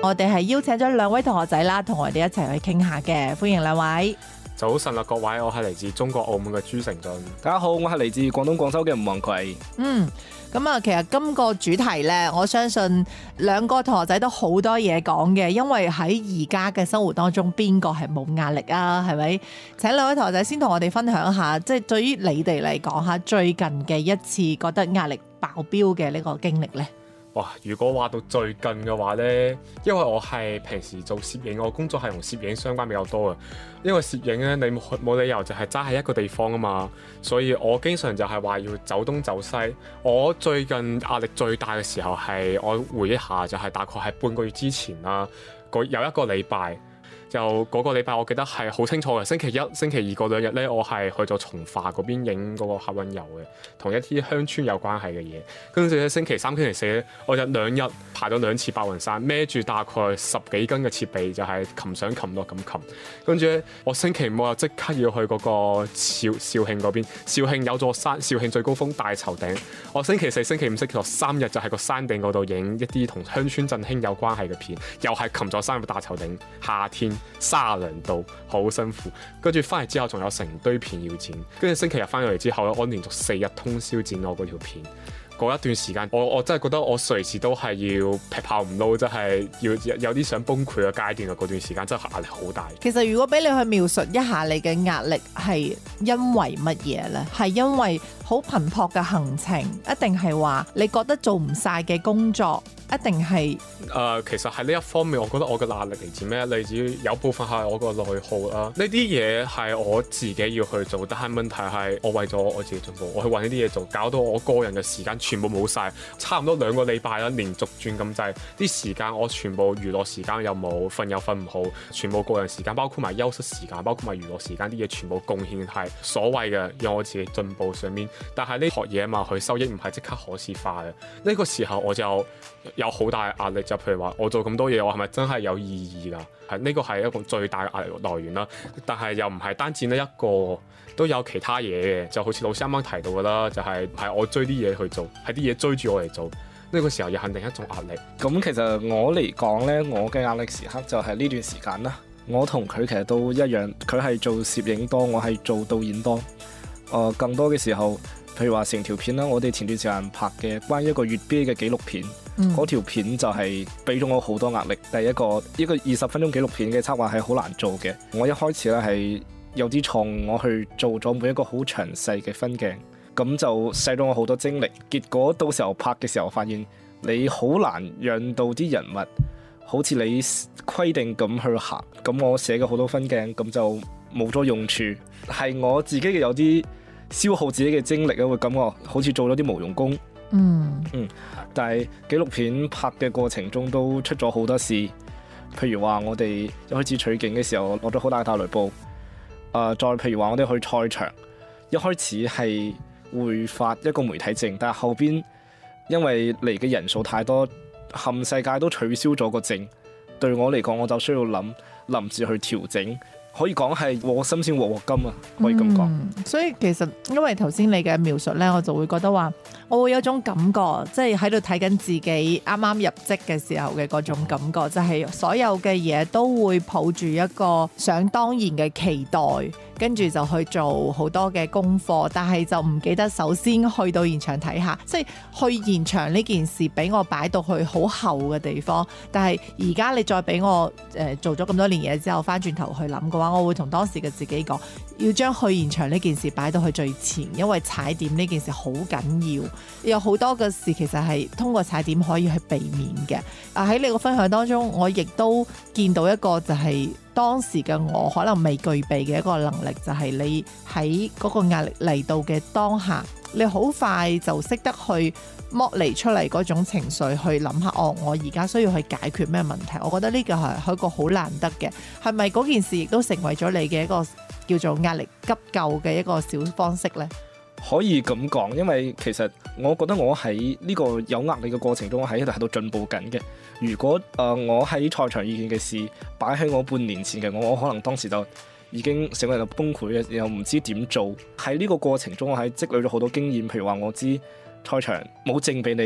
我哋係邀請咗兩位同學仔啦，同我哋一齊去傾下嘅，歡迎兩位。 早晨啦，各位，我係嚟自中國澳門嘅朱成俊。 大家好，我係嚟自廣東廣州嘅吳宏葵。 咁啊，其實今個主題呢，我相信兩個同學仔都好多嘢講嘅，因為喺而家嘅生活當中，邊個係冇壓力啊？係咪？請兩位同學仔先同我哋分享下，即係對於你哋嚟講下最近嘅一次覺得壓力爆標嘅呢個經歷呢？ 哇！如果話到最近嘅話呢，因為我係平時做攝影，我工作係同攝影相關比較多嘅。因為攝影呢，你冇理由就係揸喺一個地方啊嘛，所以我經常就係話要走東走西。我最近壓力最大嘅時候係，我回憶下就係大概係半個月之前啦，有一個禮拜。就嗰個禮拜，我記得係好清楚嘅。星期一、星期二嗰兩日呢，我係去咗從化嗰邊影嗰個客運遊嘅，同一啲鄉村有關係嘅嘢。跟住咧，星期三、星期四咧，我就兩日爬咗2次白雲山，孭住大概10幾斤嘅設備，就係擒上擒落咁擒。跟住咧，我星期五又即刻要去嗰個肇慶嗰邊。肇慶有座山，肇慶最高峰大頭頂。我星期四、星期五、星期六3日就喺個山頂嗰度影一啲同鄉村振興有關係嘅片，又係擒咗山個大頭頂，夏天。32度，好辛苦。跟住翻嚟之後，仲有成堆片要剪。跟住星期日翻咗嚟之後咧，我連續4日通宵剪我嗰條片。嗰一段時間，我真係覺得我隨時都係要劈炮唔撈，真係要有啲想崩潰嘅階段啊！嗰段時間真係壓力好大。 其實如果俾你去描述一下你嘅壓力係因為乜嘢呢？係因為好頻撲嘅行程，一定係話你覺得做唔晒嘅工作？一定係其實喺呢一方面，我覺得我嘅壓力嚟自咩？嚟自有部分係我個內耗啦。呢啲嘢係我自己要去做，但係問題係我為咗我自己進步，我去揾呢啲嘢做，搞到我個人嘅時間全部冇晒，差唔多2個禮拜啦，連續轉咁滯。啲時間我全部娛樂時間又冇，瞓又瞓唔好，全部個人時間，包括埋休息時間，包括埋娛樂時間啲嘢，全部貢獻係所謂嘅讓我自己進步上面。但係呢學嘢啊嘛，佢收益唔係即刻可視化嘅。呢個時候我就有好大壓力，就譬如話我做咁多嘢，我係咪真係有意義㗎？係呢個係一個最大嘅壓力來源啦。但係又唔係單止呢一個，都有其他嘢嘅。就好似老師啱啱提到㗎啦，就係我追啲嘢去做，係啲嘢追住我嚟做。呢個時候又肯定一種壓力。 咁其實我嚟講呢，我嘅壓力時刻就係呢段時間啦。我同佢其實都一樣，佢係做攝影多，我係做導演多。更多嘅時候，譬如話成條片啦，我哋前段時間拍嘅關於一個粵 B 嘅紀錄片。嗰條片就係俾咗我好多壓力。第一個20分鐘紀錄片嘅策劃係好難做嘅。我一開始咧係有啲錯誤，我去做咗每一個好詳細嘅分鏡，咁就使咗我好多精力。結果到時候拍嘅時候，發現你好難讓到啲人物好似你規定咁去行。咁我寫嘅好多分鏡咁就冇咗用處，係我自己嘅有啲消耗自己嘅精力啊，會感覺好似做咗啲無用功。但係紀錄片拍嘅過程中都出咗好多事，譬如話我哋一開始取景嘅時候落咗好大嘅大雷暴，再譬如話我哋去賽場，一開始係會發一個媒體證，但係後邊因為嚟嘅人數太多，冚世界都取消咗個證，對我嚟講我就需要臨時去調整。可以講係禍心先禍禍金啊，可以咁講。 所以其實因為頭先你嘅描述呢，我就會覺得話，我會有種感覺，即係喺度睇緊自己啱啱入職嘅時候嘅嗰種感覺，就係所有嘅嘢都會抱住一個想當然嘅期待，跟住就去做好多嘅功課，但係就唔記得首先去到現場睇下，即係去現場呢件事俾我擺到去好後嘅地方。但係而家你再俾我做咗咁多年嘢之後，翻轉頭去諗嘅話，我會同當時嘅自己講，要將去現場呢件事擺到去最前，因為踩點呢件事好緊要。有好多嘅事其實係通過踩點可以去避免嘅。喺你個分享當中，我亦都見到一個就係當時嘅我可能未具備嘅一個能力，就係你喺嗰個壓力嚟到嘅當下，你好快就識得去剝離出嚟嗰種情緒，去諗下我而家需要去解決咩問題。我覺得呢個係一個好難得嘅。係咪嗰件事亦都成為咗你嘅一個叫做壓力急救嘅一個小方式呢？ 可以咁講，因為其實我覺得我喺呢個有壓力嘅過程中，我喺度進步緊嘅。如果我喺賽場意見嘅事擺喺我半年前嘅我可能當時就已經成為咗崩潰嘅，又唔知點做。喺呢個過程中，我係積累咗好多經驗。譬如話我知賽場冇證俾你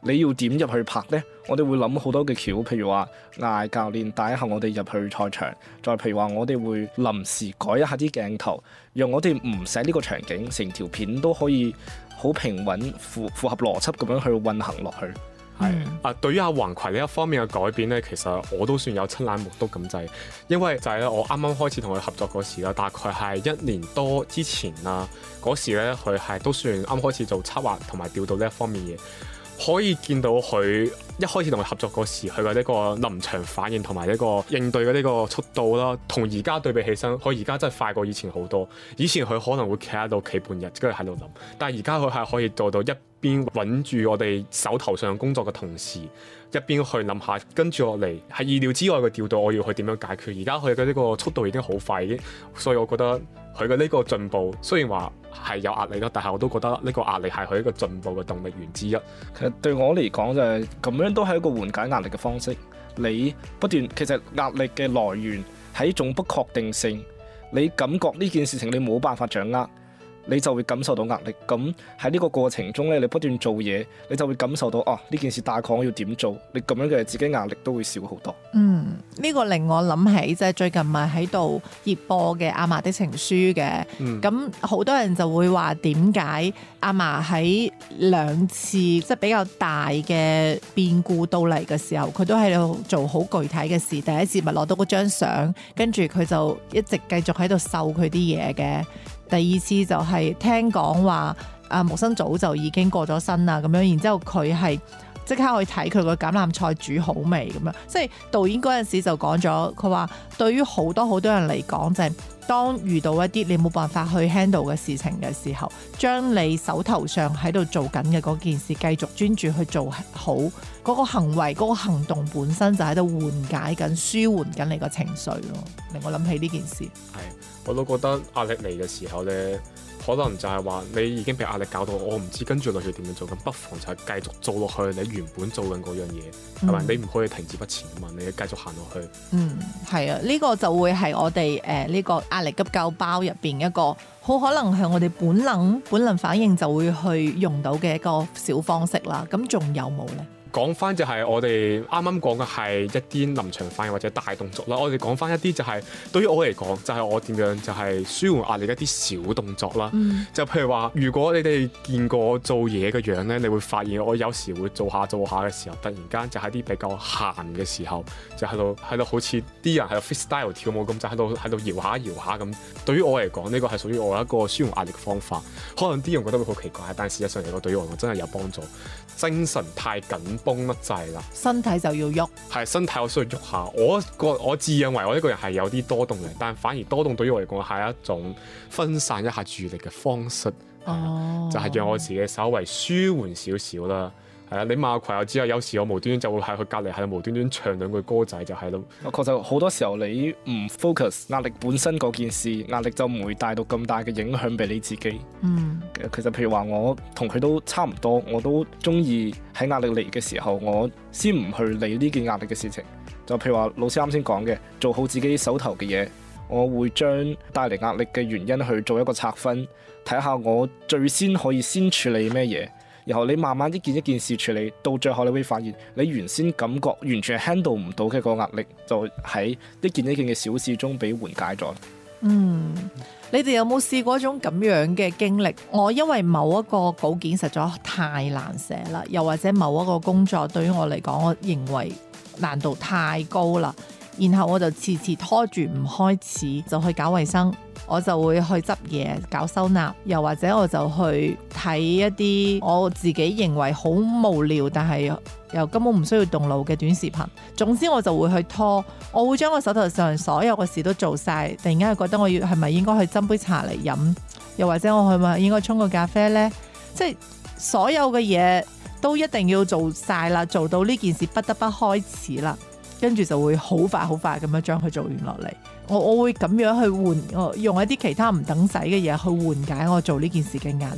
你要點入去拍呢？我哋會諗好多嘅橋，譬如話嗌教練帶一下我哋入去賽場，再譬如話我哋會臨時改一下啲鏡頭，讓我哋唔使呢個場景，成條片都可以好平穩、符合邏輯咁樣去運行落去。 係對於阿宏葵呢一方面嘅改變咧，其實我都算有親眼目睹咁滯，因為就係咧我啱啱開始同佢合作嗰時啦，大概係1年多之前啦，嗰時咧佢係都算啱開始做策劃同埋調度呢一方面嘢。可以見到佢一開始同佢合作嗰時，佢嘅呢個臨場反應同埋呢個應對嘅呢個速度啦，同而家對比起身，佢而家真係快過以前好多。以前佢可能會企喺度企半日，跟住喺度諗，但係而家佢係可以做到一邊穩住我哋手頭上工作嘅同時，一邊去諗下跟住落嚟係意料之外嘅調度，我要去點樣解決。而家佢嘅呢個速度已經好快，已經，所以我覺得佢嘅呢個進步雖然話係有壓力咯，但係我都覺得呢個壓力係佢一個進步嘅動力源之一。 其實對我嚟講就係咁樣，都係一個緩解壓力嘅方式。你不斷其實壓力嘅來源係一種不確定性，你感覺呢件事情你冇辦法掌握，你就會感受到壓力。咁喺呢個過程中咧，你不斷做嘢，你就會感受到呢件事大概我要點做，你咁樣嘅自己壓力都會少好多。 呢個令我諗起即係最近咪喺度熱播嘅《阿嫲的情書》嘅，咁好多人就會話點解阿嫲喺2次即係比較大嘅變故到嚟嘅時候，佢都喺度做好具體嘅事。第一次咪攞到嗰張相，跟住佢就一直繼續喺度秀佢啲嘢嘅。第二次就係聽講話木生早就已經過咗身啦，咁樣，然之後佢係即刻去睇佢個橄欖菜煮好未咁樣，即係導演嗰陣時就講咗，佢話對於好多人嚟講，就係當遇到一啲你冇辦法去 handle 嘅事情嘅時候，將你手頭上喺度做緊嘅嗰件事繼續專注去做好嗰個行為，嗰個行動本身就喺度緩解緊、舒緩緊你個情緒咯。令我諗起呢件事。 係，我都覺得壓力嚟嘅時候咧，可能就係話你已經被壓力搞到，我唔知跟住落去點樣做，咁不妨就係繼續做落去你原本做緊嗰樣嘢，係咪？你唔可以停止不前啊嘛，你要繼續行落去。 係啊，呢個就會係我哋呢個壓力急救包入邊一個好可能係我哋本能反應就會去用到嘅一個小方式啦。咁仲有冇呢？ 講翻就係我哋啱啱講嘅係一啲臨場反應或者大動作啦，我哋講翻一啲就係對於我嚟講就係我點樣就係舒緩壓力一啲小動作啦。就譬如話，如果你哋見過我做嘢嘅樣咧，你會發現我有時會做下嘅時候，突然間就喺啲比較閒嘅時候，就喺度好似啲人喺度 freestyle 跳舞咁，就喺度搖下咁。對於我嚟講，呢個係屬於我一個舒緩壓力嘅方法。可能啲人覺得會好奇怪，但事實上嚟講，對於我嚟講真係有幫助。精神太緊繃得滯啦，身體就要喐，係身體我需要喐下。我自認為我呢個人係有啲多動嘅，但反而多動對於我嚟講係一種分散一下注意力嘅方式，就係讓我自己稍微舒緩少少啦。係啊，你問阿葵我知啊，有時我無端端就會喺佢隔離喺度無端端唱2句歌仔就係咯。 確實好多時候你唔 focus 壓力本身嗰件事，壓力就唔會帶到咁大嘅影響俾你自己。其實譬如話我同佢都差唔多，我都中意喺壓力嚟嘅時候，我先唔去理呢件壓力嘅事情。就譬如話老師啱先講嘅，做好自己手頭嘅嘢，我會將帶嚟壓力嘅原因去做一個拆分，睇下我最先可以先處理咩嘢。然後你慢慢一件事處理，到最後你會發現，你原先感覺完全 handle 唔到嘅個壓力，就喺一件嘅小事中俾緩解咗。 你哋有冇試過一種咁樣嘅經歷？我因為某一個稿件實在太難寫啦，又或者某一個工作對於我嚟講，我認為難度太高啦，然後我就遲拖住唔開始，就去搞衛生。我就會去執嘢搞收納，又或者我就去睇一啲我自己認為好無聊但係又根本唔需要動腦嘅短視頻。總之我就會去拖，我會將我手頭上所有嘅事都做晒。突然間覺得我係咪應該去斟杯茶嚟飲，又或者我係咪應該沖個咖啡呢？即係所有嘅嘢都一定要做晒啦，做到呢件事不得不開始啦，跟住就會好快咁樣將佢做完落嚟。我會咁樣去用一啲其他唔等使嘅嘢去緩解我做呢件事嘅壓力。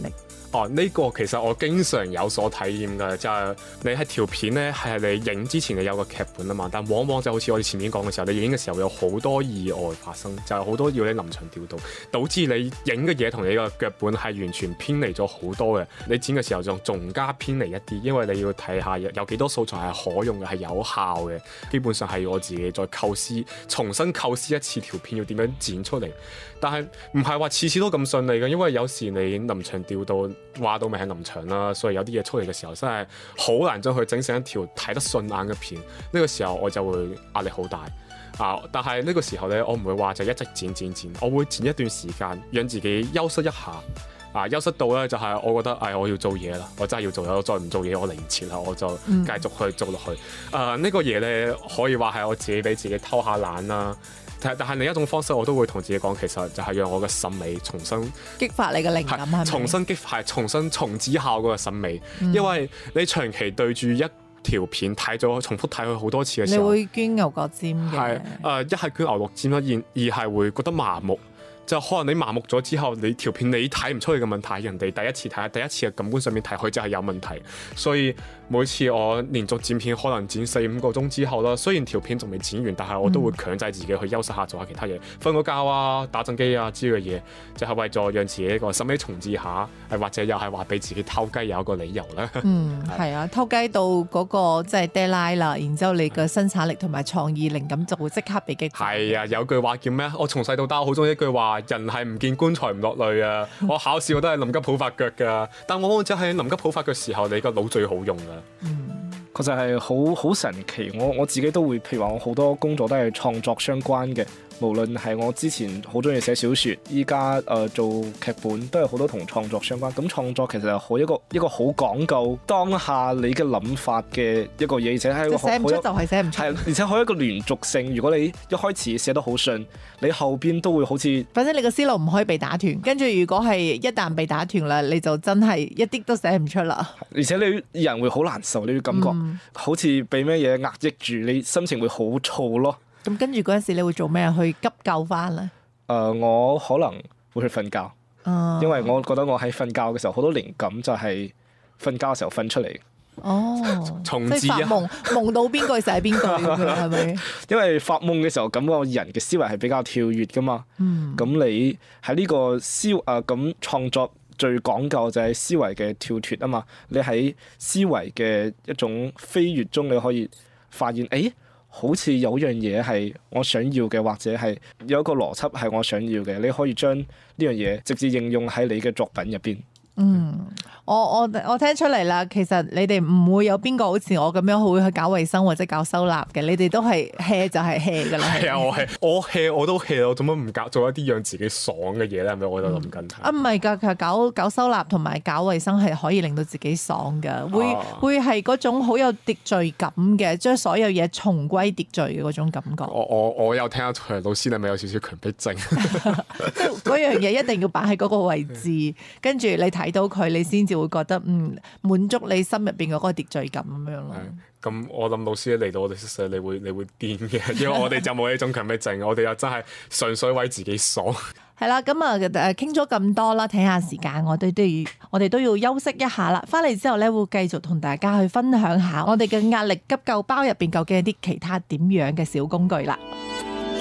哦，呢個其實我經常有所體驗㗎，就係你喺條片咧係你影之前你有個劇本啊嘛，但往往就好似我哋前面講嘅時候，你影嘅時候有好多意外發生，就係好多要你臨場調度，導致你影嘅嘢同你個腳本係完全偏離咗好多嘅。你剪嘅時候仲加偏離一啲，因為你要睇下有幾多素材係可用嘅，係有效嘅。基本上係要我自己再重新構思一次條片要點樣剪出嚟。但係唔係話次次都咁順利嘅，因為有時你臨場調度話到咪係臨場啦，所以有啲嘢出嚟嘅時候真係好難將佢整成一條睇得順眼嘅片。呢個時候我就會壓力好大啊！但係呢個時候咧，我唔會話就一直剪，我會剪一段時間，讓自己休息一下。休息到咧就係我覺得我要做嘢啦，我真係要做嘢，我再唔做嘢我嚟唔切啦，我就繼續去做落去。呢個嘢咧可以話係我自己俾自己偷下懶啦。但係另一種方式，我都會同自己講，其實就係讓我嘅審美重新激發你嘅靈感，係咪？ 重新激發，重新重子效嗰個審美。因為你長期對住一條片睇咗，重複睇佢好多次嘅時候， 你會捐牛角尖嘅。 係一係捐牛角尖啦，二係會覺得麻木。就可能你麻木咗之後，你條片你睇唔出佢嘅問題，人哋第一次睇，第一次嘅感官上面睇佢就係有問題。所以每次我連續剪片可能剪4-5個鐘之後啦，雖然條片仲未剪完，但係我都會強制自己去休息下，做下其他嘢，瞓個覺啊、打陣機啊之類嘅嘢，就係為咗讓自己一個審美重置下，或者又係話俾自己偷雞有一個理由啦。 係啊，偷雞到嗰個即係 deadline 啦，然之後你嘅生產力同埋創意靈感就會即刻被激發。 係啊，有句話叫咩？我從細到大好中意一句話。人係唔見棺材唔落淚啊！我考試我都係臨急抱佛腳㗎，但往往就係臨急抱佛嘅時候，你個腦最好用㗎。 確實係好神奇。我自己都會，譬如話我好多工作都係創作相關嘅。無論係我之前好中意寫小説，依家做劇本都係好多同創作相關。咁創作其實係好一個好講究當下你嘅諗法嘅一個嘢，而且係寫唔出就係寫唔出。 係，而且可以一個連續性。如果你一開始寫得好順，你後邊都會好似， 反正你個思路唔可以被打斷。跟住如果係一旦被打斷啦，你就真係一啲都寫唔出啦。 而且你人會好難受，你會感覺好似俾咩嘢壓抑住，你心情會好燥咯。 咁跟住嗰陣時，你會做咩去急救翻咧？ 我可能會去瞓覺，因為我覺得我喺瞓覺嘅時候好多靈感就係瞓覺嘅時候瞓出嚟。 重置啊！ 夢到邊句寫邊句咁樣係咪？ 因為發夢嘅時候，咁個人嘅思維係比較跳躍噶嘛。咁你喺呢個咁創作最講究就係思維嘅跳脫啊嘛。你喺思維嘅一種飛躍中，你可以發現好似有樣嘢係我想要嘅，或者係有一個邏輯係我想要嘅，你可以將呢樣嘢直接應用喺你嘅作品入邊。 我聽出嚟啦，其實你哋唔會有邊個好似我咁樣會去搞衛生或者搞收納嘅，你哋都係 hea 就係 hea 噶啦。 係啊，我 hea 我都 hea，我做乜唔做一啲讓自己爽嘅嘢咧？係咪我喺度諗緊？ 唔係㗎，其實搞收納同埋搞衛生係可以令到自己爽㗎，會係嗰種好有秩序感嘅，將所有嘢重歸秩序嘅嗰種感覺。 我有聽阿徐老師，你咪有少少強迫症？ 即係嗰樣嘢一定要擺喺嗰個位置，跟住你睇到佢，你先至會覺得滿足你心入邊嗰個秩序感咁樣咯。 咁我諗老師嚟到我哋宿舍，你會癲嘅，因為我哋就冇呢種強迫症，我哋又真係純粹為自己爽。 係啦，咁傾咗咁多啦，睇下時間，我哋都要休息一下啦。翻嚟之後咧，會繼續同大家去分享下我哋嘅壓力急救包入邊究竟有啲其他點樣嘅小工具啦。